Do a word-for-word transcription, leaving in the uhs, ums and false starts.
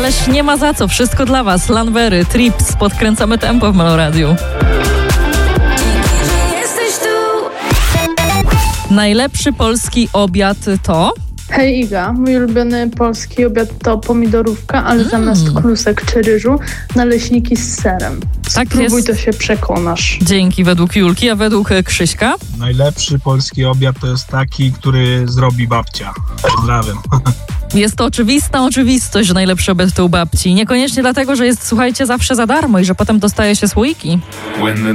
Ależ nie ma za co, wszystko dla was. Lanwery, Trips, podkręcamy tempo w Meloradiu. Najlepszy polski obiad to? Hej Iga, mój ulubiony polski obiad to pomidorówka, ale mm. zamiast klusek czy ryżu naleśniki z serem. Tak Spróbuj, jest. to się przekonasz. Dzięki, według Julki, a według Krzyśka? Najlepszy polski obiad to jest taki, który zrobi babcia. Pozdrawiam. Jest to oczywista oczywistość, że najlepszy obiad to u babci. Niekoniecznie dlatego, że jest, słuchajcie, zawsze za darmo i że potem dostaje się słoiki.